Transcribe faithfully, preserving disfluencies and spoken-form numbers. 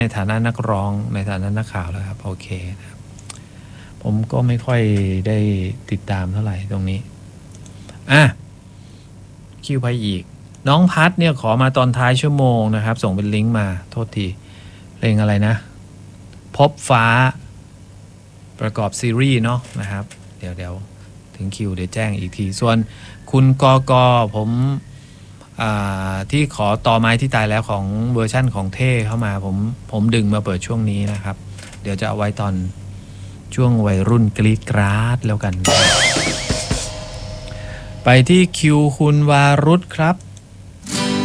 ในฐานะนักร้องในฐานะนักข่าวแล้วครับโอเคนะครับผมก็ไม่ค่อยได้ติดตามเท่าไหร่ตรงนี้อ่ะคิวไปอีกน้องพัดเนี่ยขอมาตอนท้ายชั่วโมงนะครับส่งเป็นลิงก์มาโทษทีเพลงอะไรนะพบฟ้าประกอบซีรีส์เนาะนะครับเดี๋ยวเดี๋ยวถึงคิวเดี๋ยวแจ้งอีกทีส่วนคุณกกผมที่ขอต่อไม้ที่ตายแล้วของเวอร์ชั่นของเท่เข้ามาผมผมดึงมาเปิดช่วงนี้นะครับเดี๋ยวจะเอาไว้ตอนช่วงวัยรุ่นกรีดกราดแล้วกันไปที่คิวคุณวารุธครับ